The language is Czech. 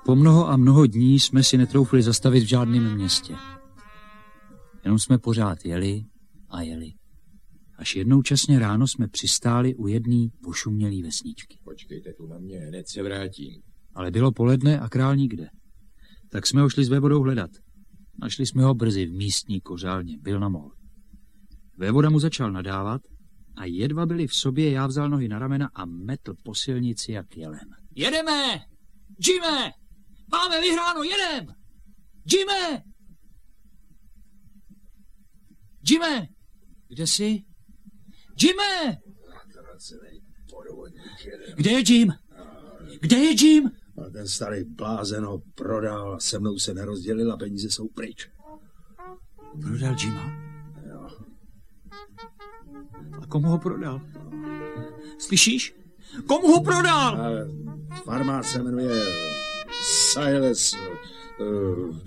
Po mnoho a mnoho dní jsme si netroufli zastavit v žádném městě. Jenom jsme pořád jeli a jeli. Až jednou časně ráno jsme přistáli u jedné pošumělý vesničky. Počkejte tu na mě, hned se vrátím. Ale bylo poledne a král nikde. Tak jsme ho šli s vévodou hledat. Našli jsme ho brzy v místní kořálně, byl na mol. Vévoda mu začal nadávat a jedva byli v sobě, já vzal nohy na ramena a metl po silnici jak jelem. Jedeme! Jime! Máme vyhráno, jedem! Jime! Jime! Kde jsi? Jime! Kde je Jim? Kde je Jim? A ten starý blázen ho prodal, se mnou se nerozdělil a peníze jsou pryč. Prodal Jima? Jo. A komu ho prodal? Slyšíš? Komu ho prodal? Farmář se jmenuje Silas